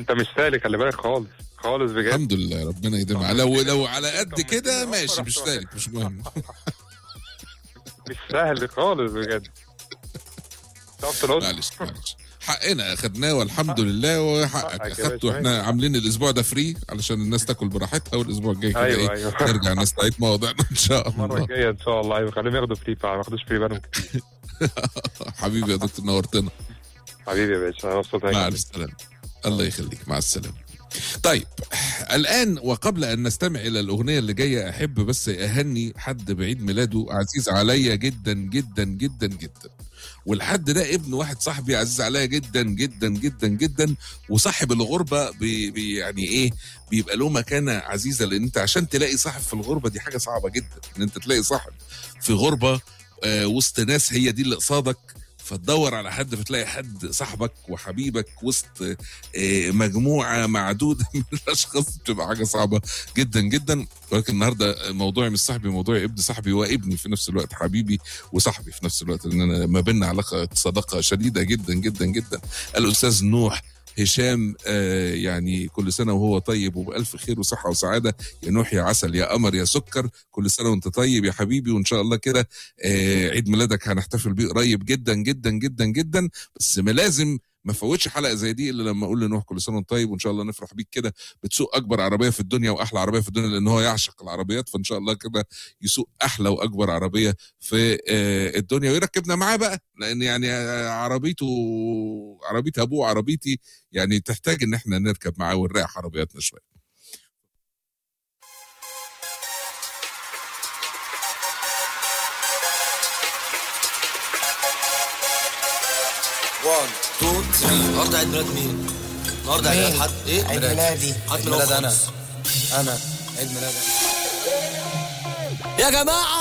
انت مش سالك، خلي بالك خالص خالص بجد. الحمد لله، ربنا يديمها. لو على قد كده ماشي، مش سالك مش مهم. مش سهل خالص بجد. تعرف ترد؟ معلش حقنا اخدناه والحمد لله، وحقك اخدته. واحنا عاملين الاسبوع ده فري علشان الناس تاكل براحتها، والاسبوع الجاي كده أيوة. نرجع نستعيد مواضيعنا ان شاء الله. المره الجايه ان شاء الله. ايوه خليهم ياخدوا فري، ما ياخدوش فري بالهم كتير. حبيبي يا دكتور، نورتنا. حبيبي يا باشا، انا مبسوط. مع السلامه. الله يخليك، مع السلامه. طيب الآن وقبل أن نستمع إلى الأغنية اللي جاية، أحب بس أهني حد بعيد ميلاده عزيز عليا جدا جدا جدا جدا. والحد ده ابن واحد صاحبي عزيز عليا جدا جدا جدا جدا. وصاحب الغربة يعني إيه، بيبقى له مكانة عزيزة، لأن أنت عشان تلاقي صاحب في الغربة دي حاجة صعبة جدا، إن أنت تلاقي صاحب في غربة وسط ناس هي دي اللي قصادك. فتدور على حد فتلاقي حد صاحبك وحبيبك وسط مجموعة معدودة من الأشخاص، بتبقى حاجة صعبة جدا جدا. ولكن النهاردة موضوعي مش صاحبي، موضوعي ابن صاحبي وابني في نفس الوقت، حبيبي وصاحبي في نفس الوقت، لأن ما بيننا علاقة صداقة شديدة جدا جدا جدا. الأستاذ نوح هشام، يعني كل سنة وهو طيب وبألف خير وصحة وسعادة. يا نوح يا عسل يا قمر يا سكر، كل سنة وانت طيب يا حبيبي. وان شاء الله كده عيد ميلادك هنحتفل بيه قريب جدا جدا جدا جدا. بس ما لازم ما فوتش حلقة زي دي الا لما اقول لنوح كل سنة وانت طيب، وان شاء الله نفرح بيك كده بتسوق اكبر عربية في الدنيا واحلى عربية في الدنيا، لان هو يعشق العربيات. فان شاء الله كده يسوق احلى واكبر عربية في الدنيا، ويركبنا معاه بقى، لان يعني عربيته عربية ابوه عربيتي، يعني تحتاج ان احنا نركب معاه ونريح عربياتنا شويه. 1 2 3. النهارده عيد ميلاد مين؟ النهارده عيد ميلاد حد؟ ايه؟ عيد ميلادي. عيد ميلاد انا عيد ميلاد يا جماعه